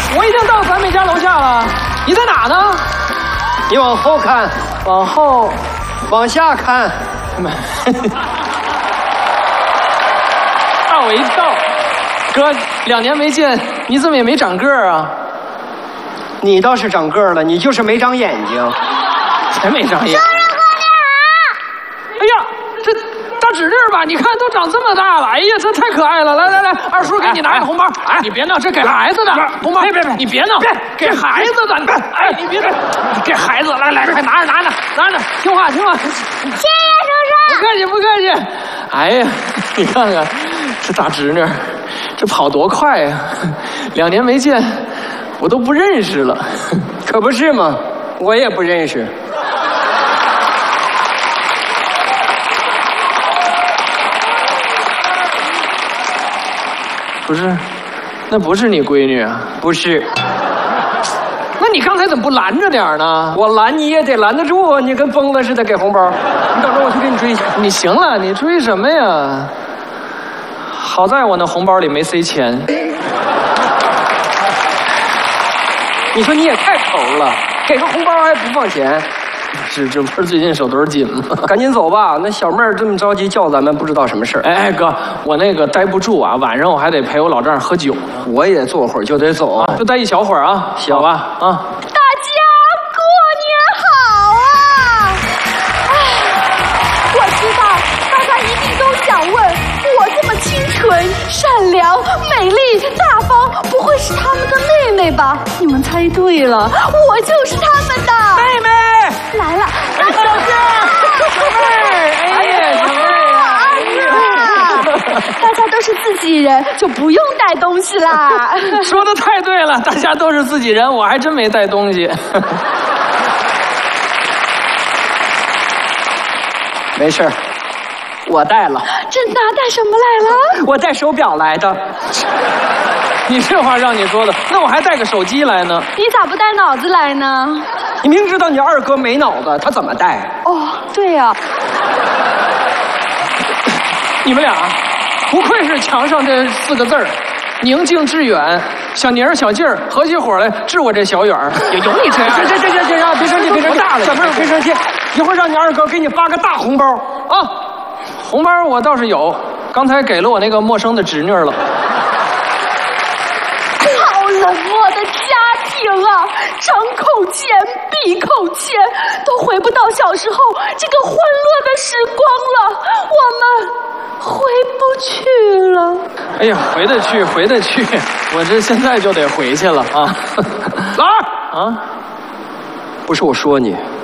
我已经到咱们家楼下了，你在哪呢？ 你往后看， 往后， 往下看。 吓我一跳。哥，2年没见，你怎么也没长个儿啊？ 你倒是长个儿了，你就是没长眼睛。 才没长眼。哎呀，这大侄女吧，你看都长这么大了，哎呀，这太可爱了！来，二叔给你拿个红包。哎，你别闹，这给孩子的红包。别，你别闹，给孩子的。哎，你别给孩子，来，快拿着，听话。谢谢叔叔。 不客气。哎呀，你看看这大侄女，这跑多快呀！2年没见，我都不认识了。 可不是嘛，我也不认识。 不是，那不是你闺女啊？ 不是。 那你刚才怎么不拦着点呢？ 我拦你也得拦得住啊！你跟疯了似的给红包，你等着我去给你追去。 你行了，你追什么呀？好在我那红包里没塞钱。 你说你也太抠了，给个红包还不放钱。 这不是最近手头紧吗？ 赶紧走吧，那小妹儿这么着急叫咱们，不知道什么事儿。 哎，哥，我那个待不住啊，晚上我还得陪我老丈人喝酒呢。 我也坐会儿就得走， 就待一小会儿啊， 行吧啊。 大家过年好啊！我知道大家一定都想问，我这么清纯、善良、美丽、大方，不会是他们的妹妹吧？你们猜对了，我就是他们的妹妹。 来了， 小妹，哎呀，小妹啊！大家都是自己人，就不用带东西啦。 说的太对了，大家都是自己人，我还真没带东西。 没事儿，我带了。 真的？带什么来了？ 我带手表来的。 你这话让你说的，那我还带个手机来呢。 你咋不带脑子来呢？ 你明知道你二哥没脑子，他怎么带？ 哦，对呀。 你们俩不愧是墙上这4个字儿，宁静致远，小宁儿小静儿合起伙来治我这小远儿。有你这样？ 行，别生气，大了，小妹儿别生气，一会儿让你二哥给你发个大红包啊！红包我倒是有，刚才给了我那个陌生的侄女了。 好冷漠的家庭啊，张口钱闭口钱，都回不到小时候这个欢乐的时光了，我们回不去了。 哎呀，回得去，我这现在就得回去了啊！老二啊， 不是我说你，